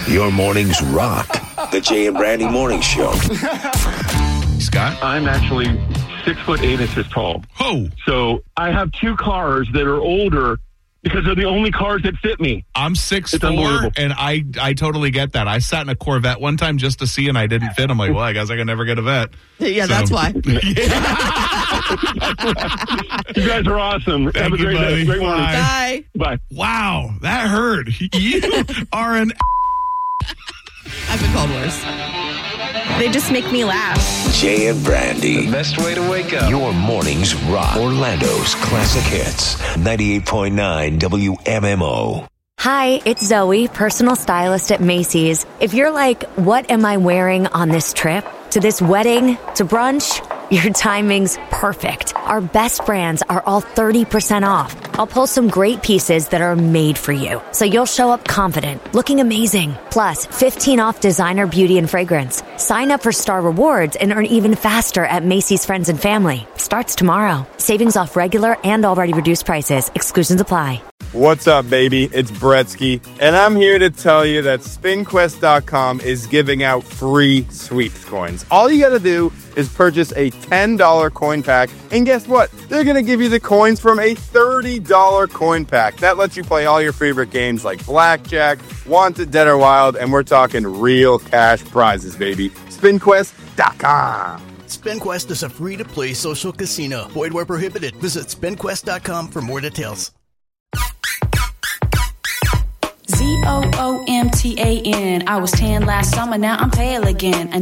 Your mornings rock. The Jay and Brandy Morning Show. Scott? I'm actually 6'8" tall. Oh. So I have two cars that are older because they're the only cars that fit me. I'm 6'4", and I totally get that. I sat in a Corvette one time just to see, and I didn't fit. I'm like, well, I guess I can never get a vet. Yeah, that's why. You guys are awesome. Have a great day. Great morning. Bye. Bye. Wow, that hurt. You are an... I've been called worse. They just make me laugh. Jay and Brandy. The best way to wake up. Your mornings rock. Orlando's classic hits. 98.9 WMMO. Hi, it's Zoe, personal stylist at Macy's. If you're like, what am I wearing on this trip? To this wedding? To brunch? Your timing's perfect. Our best brands are all 30% off. I'll pull some great pieces that are made for you, so you'll show up confident, looking amazing. Plus, 15 off designer beauty and fragrance. Sign up for Star Rewards and earn even faster at Macy's Friends and Family. Starts tomorrow. Savings off regular and already reduced prices. Exclusions apply. What's up, baby? It's Bretsky, and I'm here to tell you that SpinQuest.com is giving out free sweeps coins. All you gotta do is purchase a $10 coin pack, and guess what? They're gonna give you the coins from a $30 coin pack. That lets you play all your favorite games like Blackjack, Wanted, Dead or Wild, and we're talking real cash prizes, baby. SpinQuest.com. SpinQuest is a free-to-play social casino. Void where prohibited. Visit SpinQuest.com for more details. ZOOMTAN. I was tan last summer, now I'm pale again.